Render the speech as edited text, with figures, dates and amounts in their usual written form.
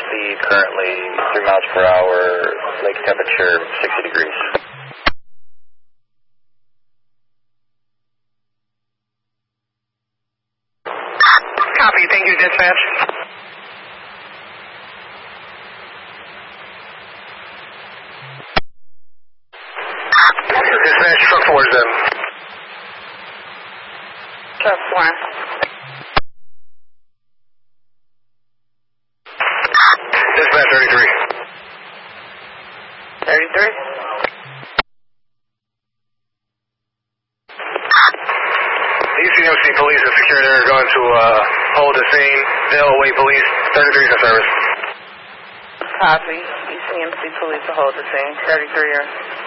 speed currently 3 miles per hour, lake temperature 60 degrees. Copy, thank you, dispatch. Dispatch, truck 4 is in. Truck 4. Dispatch 33. 33? ECMC police and security are going to hold the scene. They'll await police. 33 is in service. Copy. ECMC police will hold the scene. 33 are